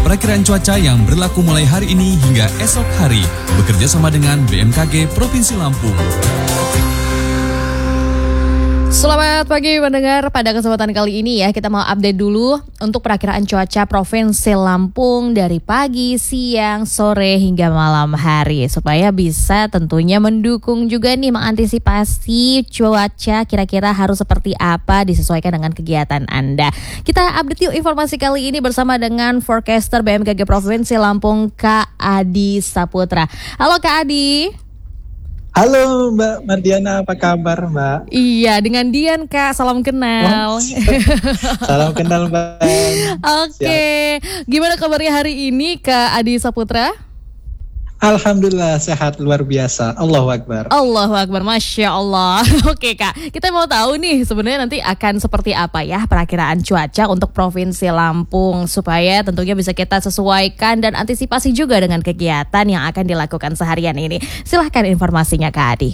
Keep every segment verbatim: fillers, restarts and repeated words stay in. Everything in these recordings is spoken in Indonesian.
perakiraan cuaca yang berlaku mulai hari ini hingga esok hari. Bekerja sama dengan B M K G Provinsi Lampung. Selamat pagi pendengar, pada kesempatan kali ini ya kita mau update dulu untuk perakiraan cuaca Provinsi Lampung dari pagi, siang, sore hingga malam hari supaya bisa tentunya mendukung juga nih mengantisipasi cuaca kira-kira harus seperti apa disesuaikan dengan kegiatan Anda. Kita update yuk informasi kali ini bersama dengan forecaster B M K G Provinsi Lampung Kak Adi Saputra. Halo Kak Adi. Halo Mbak Mardiana, apa kabar Mbak? Iya, dengan Dian Kak, salam kenal. Oh, salam kenal Mbak. Oke, okay. Gimana kabarnya hari ini Kak Adi Saputra? Alhamdulillah sehat luar biasa, Allahu Akbar. Allahu Akbar, Masya Allah. Oke Kak, kita mau tahu nih sebenarnya nanti akan seperti apa ya perakiraan cuaca untuk Provinsi Lampung supaya tentunya bisa kita sesuaikan dan antisipasi juga dengan kegiatan yang akan dilakukan seharian ini. Silahkan informasinya Kak Adi.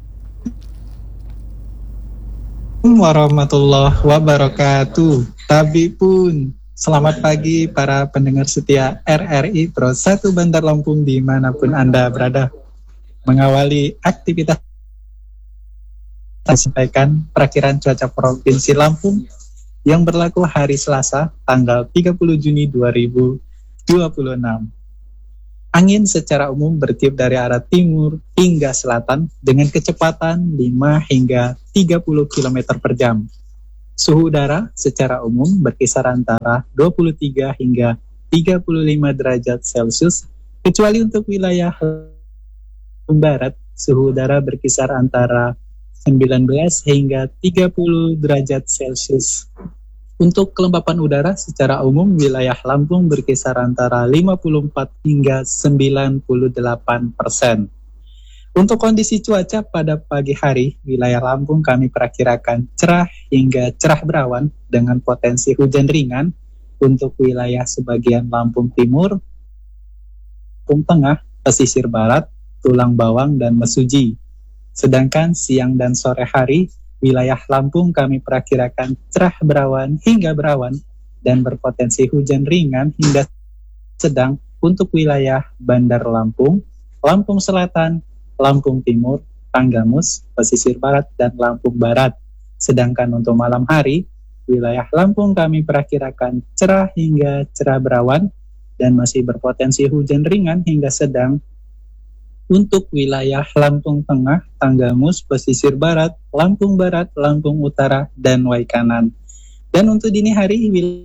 Warahmatullahi wabarakatuh. Tabi pun. Selamat pagi para pendengar setia R R I Pro satu Bandar Lampung dimanapun Anda berada. Mengawali aktivitas sampaikan perakiraan cuaca Provinsi Lampung yang berlaku hari Selasa tanggal tiga puluh Juni dua ribu dua puluh enam. Angin secara umum bertiup dari arah timur hingga selatan dengan kecepatan lima hingga tiga puluh kilometer per jam. Suhu udara secara umum berkisar antara dua puluh tiga hingga tiga puluh lima derajat Celcius, kecuali untuk wilayah barat, suhu udara berkisar antara sembilan belas hingga tiga puluh derajat Celcius. Untuk kelembapan udara secara umum, wilayah Lampung berkisar antara lima puluh empat hingga sembilan puluh delapan persen. Untuk kondisi cuaca pada pagi hari, wilayah Lampung kami perkirakan cerah hingga cerah berawan dengan potensi hujan ringan untuk wilayah sebagian Lampung Timur, Lampung Tengah, pesisir barat, Tulang Bawang, dan Mesuji. Sedangkan siang dan sore hari, wilayah Lampung kami perkirakan cerah berawan hingga berawan dan berpotensi hujan ringan hingga sedang untuk wilayah Bandar Lampung, Lampung Selatan, Lampung Timur, Tanggamus, pesisir barat, dan Lampung Barat. Sedangkan untuk malam hari, wilayah Lampung kami perkirakan cerah hingga cerah berawan dan masih berpotensi hujan ringan hingga sedang untuk wilayah Lampung Tengah, Tanggamus, pesisir barat, Lampung Barat, Lampung Utara, dan Waikanan. Dan untuk dini hari,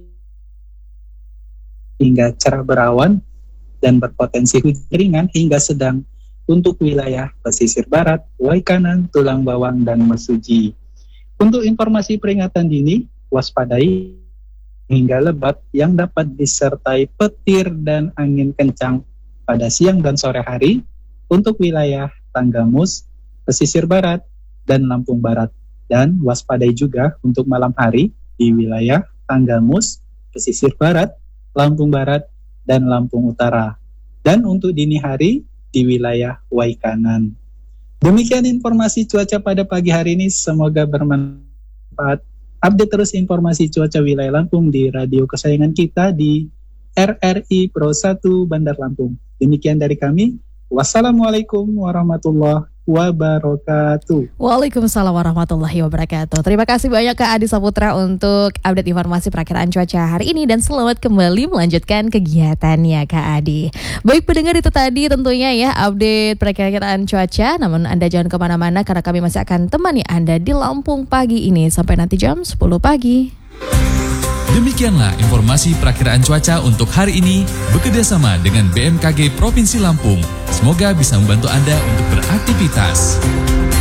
hingga cerah berawan dan berpotensi hujan ringan hingga sedang untuk wilayah pesisir barat, Waikanan, Tulang Bawang, dan Mesuji. Untuk informasi peringatan dini, waspadai hingga lebat yang dapat disertai petir dan angin kencang pada siang dan sore hari untuk wilayah Tanggamus, pesisir barat, dan Lampung Barat. Dan waspadai juga untuk malam hari di wilayah Tanggamus, pesisir barat, Lampung Barat, dan Lampung Utara. Dan untuk dini hari di wilayah Waikanan. Demikian informasi cuaca pada pagi hari ini, semoga bermanfaat. Update terus informasi cuaca wilayah Lampung di radio kesayangan kita di R R I Pro satu Bandar Lampung. Demikian dari kami. Wassalamualaikum warahmatullahi wabarakatuh. Waalaikumsalam warahmatullahi wabarakatuh. Terima kasih banyak Kak Adi Saputra untuk update informasi perakiraan cuaca hari ini dan selamat kembali melanjutkan kegiatannya Kak Adi. Baik pendengar, itu tadi tentunya ya update perakiraan cuaca, namun Anda jangan kemana-mana karena kami masih akan temani Anda di Lampung pagi ini sampai nanti jam sepuluh pagi. Demikianlah informasi perakiraan cuaca untuk hari ini bekerjasama dengan B M K G Provinsi Lampung. Semoga bisa membantu Anda untuk beraktivitas.